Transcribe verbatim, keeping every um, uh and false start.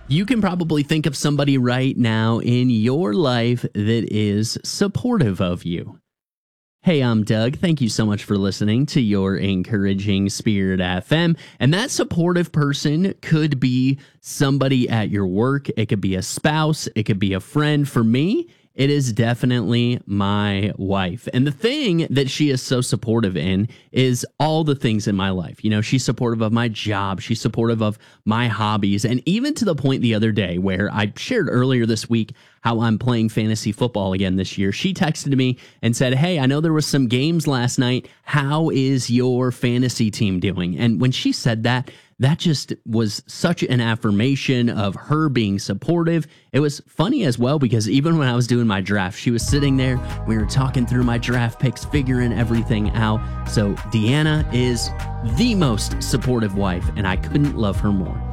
You can probably think of somebody right now in your life that is supportive of you. Hey, I'm Doug. Thank you so much for listening to your Encouraging Spirit F M. And that supportive person could be somebody at your work. It could be a spouse. It could be a friend. For me, it is definitely my wife. And the thing that she is so supportive in is all the things in my life. You know, she's supportive of my job. She's supportive of my hobbies. And even to the point the other day where I shared earlier this week how I'm playing fantasy football again this year. She texted me and said, hey, I know there was some games last night. How is your fantasy team doing? And when she said that, that just was such an affirmation of her being supportive. It was funny as well because even when I was doing my draft, she was sitting there. We were talking through my draft picks, figuring everything out. So Deanna is the most supportive wife, and I couldn't love her more.